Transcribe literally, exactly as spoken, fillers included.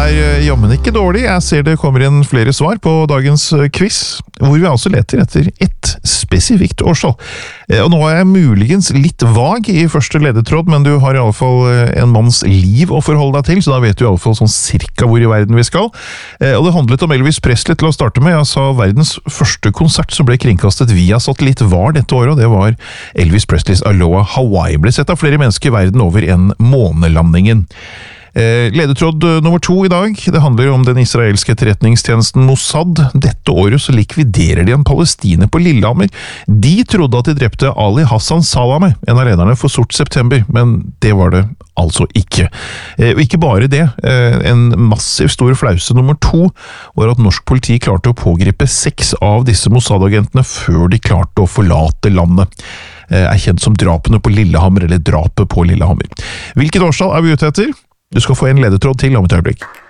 er jammen ikke dårlig. Jeg ser det kommer inn flere svar på dagens quiz, hvor vi altså leter etter ett spesifikt årstall. Og nå er jeg muligens litt vag i første ledetråd, men du har i alle fall en manns liv å forholde deg til, så da vet du i alle fall sånn cirka hvor i verden vi skal. Og det handlet om Elvis Presley til å starte med. Jeg sa verdens første konsert som ble kringkastet via satellitt var dette året, og det var Elvis Presleys Aloha Hawaii. Ble sett av flere mennesker i verden over en månelandingen. Ledetråd nummer to i dag, det handler om den israelske etterretningstjenesten Mossad. Dette året så likviderer de en palestiner på Lillehammer. De trodde at de drepte Ali Hassan Salameh, en av lederne for Sort September, men det var det altså ikke. Og ikke bare det, en massiv stor flause nummer to var at norsk politi klarte å pågripe seks av disse Mossad-agentene før de klarte å forlate landet. Er kjent som drapene på Lillehammer, eller drapet på Lillehammer. Hvilket årstall er vi ute etter? Du skal få en ledetråd til om et øyeblikk.